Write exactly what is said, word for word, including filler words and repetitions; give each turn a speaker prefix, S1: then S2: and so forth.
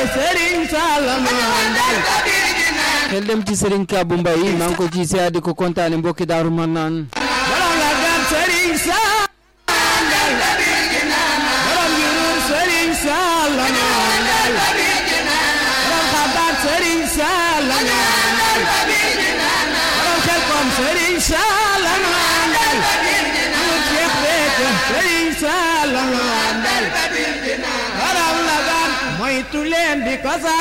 S1: Serigne Sall nu àndal
S2: xel dem ci Serigne Kabou Mbaye maa ngi ko ci siyaar di ko kontaane mbokki Daaru Manaan
S1: borom la gam Serigne Sall àndal borom jurul Serigne Sall nu àndal borom xabaar Serigne Sall nu àndal borom xel kom Serigne Sall nu àndal amul Cheikh Béthio Serigne Sall nu àndal borom la gam moytu leen di ko